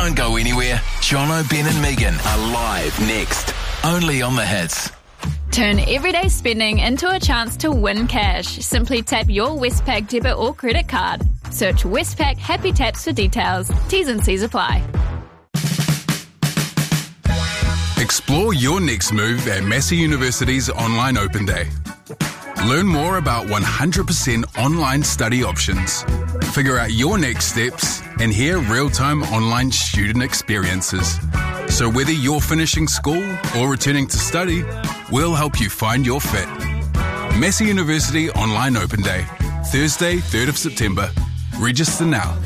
Don't go anywhere. Jono, Ben and Megan are live next. Only on The Hits. Turn everyday spending into a chance to win cash. Simply tap your Westpac debit or credit card. Search Westpac Happy Taps for details. T's and C's apply. Explore your next move at Massey University's Online Open Day. Learn more about 100% online study options. Figure out your next steps and hear real-time online student experiences. So whether you're finishing school or returning to study, we'll help you find your fit. Massey University Online Open Day, Thursday, 3rd of September. Register now.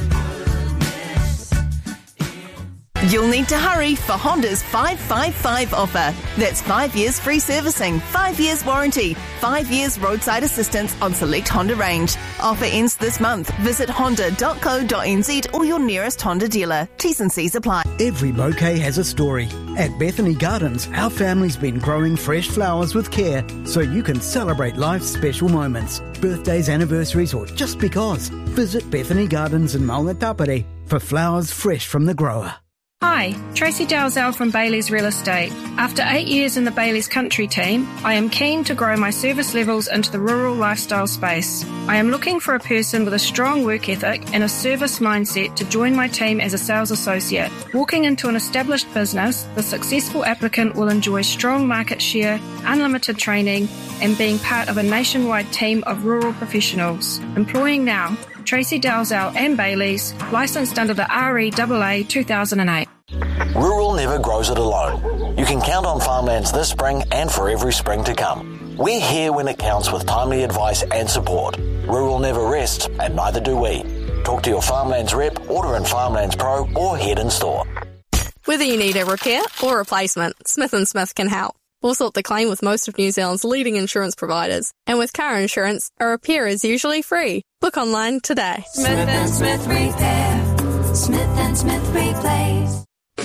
You'll need to hurry for Honda's 555 offer. That's 5 years free servicing, 5 years warranty, 5 years roadside assistance on select Honda range. Offer ends this month. Visit honda.co.nz or your nearest Honda dealer. T's and C's apply. Every bouquet has a story. At Bethany Gardens, our family's been growing fresh flowers with care so you can celebrate life's special moments. Birthdays, anniversaries or just because. Visit Bethany Gardens in Maungatapere for flowers fresh from the grower. Hi, Tracy Dalzell from Bailey's Real Estate. After 8 years in the Bailey's Country team, I am keen to grow my service levels into the rural lifestyle space. I am looking for a person with a strong work ethic and a service mindset to join my team as a sales associate. Walking into an established business, the successful applicant will enjoy strong market share, unlimited training, and being part of a nationwide team of rural professionals. Employing now, Tracy Dalzell and Bailey's, licensed under the REAA 2008. Rural never grows it alone. You can count on Farmlands this spring and for every spring to come. We're here when it counts with timely advice and support. Rural never rests, and neither do we. Talk to your Farmlands rep, order in Farmlands Pro, or head in store. Whether you need a repair or replacement, Smith & Smith can help. We'll sort the claim with most of New Zealand's leading insurance providers. And with car insurance, a repair is usually free. Book online today. Smith & Smith Repair. Smith & Smith Replace.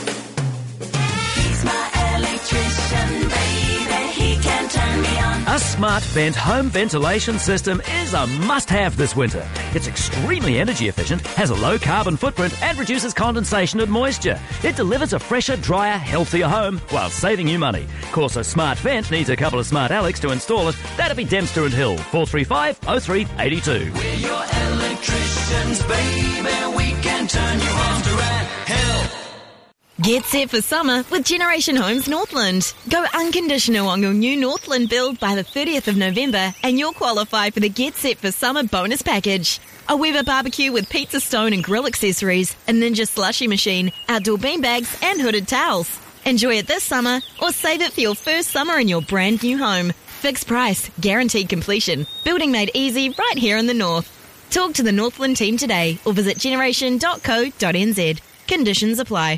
He's my electrician, baby. He can turn me on. A Smart Vent home ventilation system is a must-have this winter. It's extremely energy efficient, has a low carbon footprint and reduces condensation and moisture. It delivers a fresher, drier, healthier home while saving you money. Of course, a Smart Vent needs a couple of Smart Alex to install it. That'd be Dempster and Hill, 435 0382. We're your electricians, baby. We can turn you on to red hill. Get set for summer with Generation Homes Northland. Go unconditional on your new Northland build by the 30th of November and you'll qualify for the Get Set for Summer bonus package. A Weber barbecue with pizza stone and grill accessories, a Ninja slushy machine, outdoor beanbags and hooded towels. Enjoy it this summer or save it for your first summer in your brand new home. Fixed price, guaranteed completion. Building made easy right here in the north. Talk to the Northland team today or visit generation.co.nz. Conditions apply.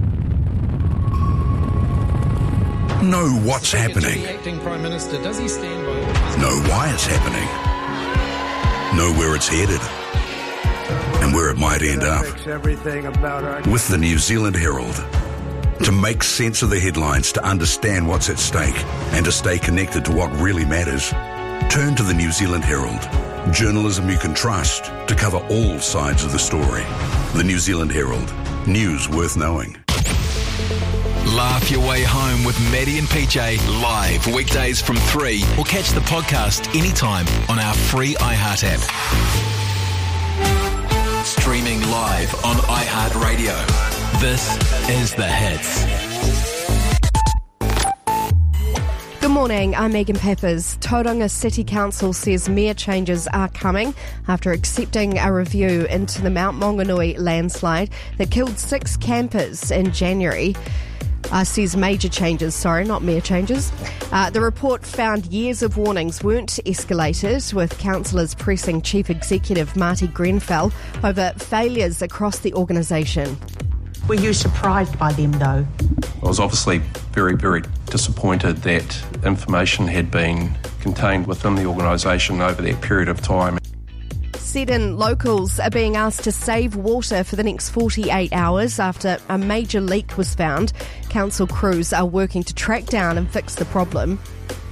Know what's happening. Acting Prime Minister, does he stand by? Know why it's happening. Know where it's headed. And where it might end up. With the New Zealand Herald. To make sense of the headlines, to understand what's at stake, and to stay connected to what really matters, turn to the New Zealand Herald. Journalism you can trust to cover all sides of the story. The New Zealand Herald. News worth knowing. Laugh your way home with Maddie and PJ live weekdays from 3 or catch the podcast anytime on our free iHeart app. Streaming live on iHeartRadio. This is The Hits. Good morning, I'm Megan Peppers. Tauranga City Council says mayor changes are coming after accepting a review into the Mount Maunganui landslide that killed 6 campers in January. Says major changes, not mayor changes. The report found years of warnings weren't escalated, with councillors pressing Chief Executive Marty Grenfell over failures across the organisation. Were you surprised by them, though? I was obviously very, very disappointed that information had been contained within the organisation over that period of time. Seddon locals are being asked to save water for the next 48 hours after a major leak was found. Council crews are working to track down and fix the problem.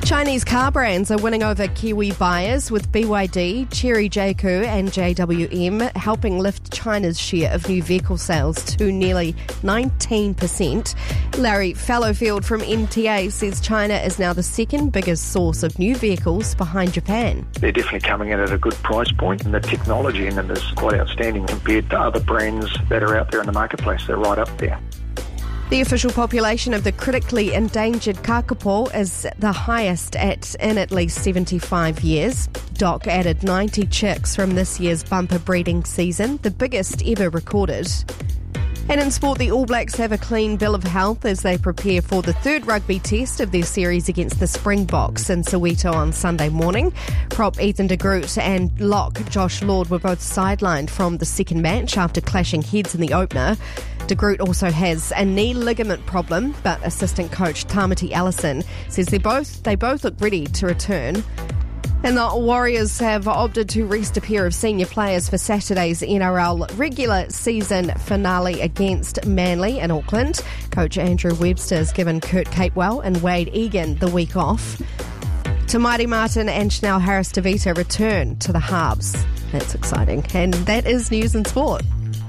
Chinese car brands are winning over Kiwi buyers, with BYD, Chery Jaecoo and JWM helping lift China's share of new vehicle sales to nearly 19%. Larry Fallowfield from NTA says China is now the second biggest source of new vehicles behind Japan. They're definitely coming in at a good price point, and the technology in them is quite outstanding compared to other brands that are out there in the marketplace. They're right up there. The official population of the critically endangered kakapo is the highest in at least 75 years. DOC added 90 chicks from this year's bumper breeding season, the biggest ever recorded. And in sport, the All Blacks have a clean bill of health as they prepare for the third rugby test of their series against the Springboks in Soweto on Sunday morning. Prop Ethan de Groot and lock Josh Lord were both sidelined from the second match after clashing heads in the opener. De Groot also has a knee ligament problem, but assistant coach Tamati Allison says they both look ready to return. And the Warriors have opted to rest a pair of senior players for Saturday's NRL regular season finale against Manly in Auckland. Coach Andrew Webster has given Kurt Capewell and Wade Egan the week off. Tamari Martin and Chanel Harris-Tavita return to the Harbs. That's exciting. And that is news and sport.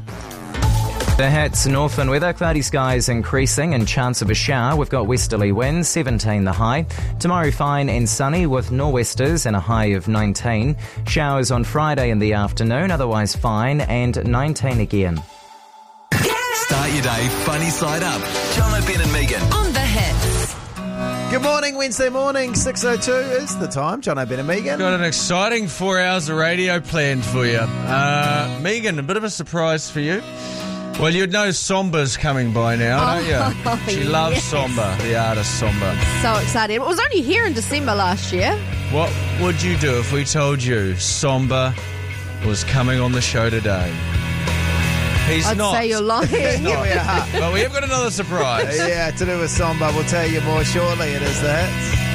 The Hats Northland weather, cloudy skies increasing and chance of a shower. We've got westerly winds, 17 the high. Tomorrow fine and sunny with nor'westers and a high of 19. Showers on Friday in the afternoon, otherwise fine, and 19 again. Start your day funny side up. John O'Ben and Megan. On the Hits. Good morning, Wednesday morning, 6:02 is the time. John O'Ben and Megan. Got an exciting 4 hours of radio planned for you. Megan, a bit of a surprise for you. Well, you'd know Somba's coming by now, don't you? She loves Somba, the artist Somba. So excited. It was only here in December last year. What would you do if we told you Somba was coming on the show today? I'd say you're lying. He's not. But we have got another surprise. Yeah, to do with Somba. We'll tell you more shortly. It is the Hits.